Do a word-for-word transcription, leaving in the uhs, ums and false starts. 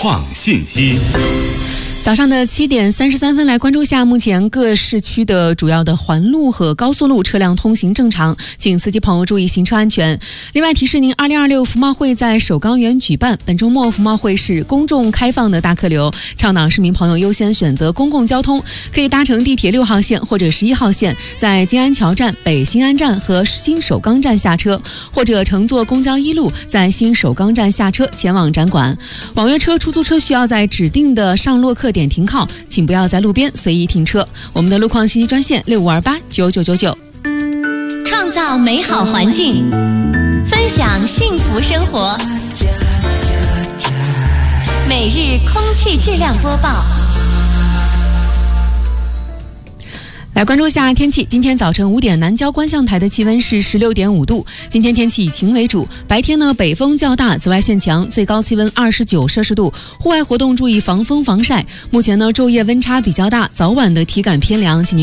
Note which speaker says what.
Speaker 1: 况信息。
Speaker 2: 早上的七点三十三分，来关注下目前各市区的主要的环路和高速路车辆通行正常，请司机朋友注意行车安全。另外提示您，二零二六服贸会在首钢园举办，本周末服贸会是公众开放的大客流，倡导市民朋友优先选择公共交通，可以搭乘地铁六号线或者十一号线，在金安桥站、北新安站和新首钢站下车，或者乘坐公交一路在新首钢站下车前往展馆。网约车、出租车需要在指定的上落客点停靠，请不要在路边随意停车。我们的路况信息专线六五二八九九九九。
Speaker 3: 创造美好环境，分享幸福生活。每日空气质量播报。来关注一下天气，今天早晨五点，南郊观象台的气温是十六点五度。今天天气以晴为主，白天呢北风较大，紫外线强，最高气温二十九摄氏度。户外活动注意防风防晒。目前呢昼夜温差比较大，早晚的体感偏凉，请您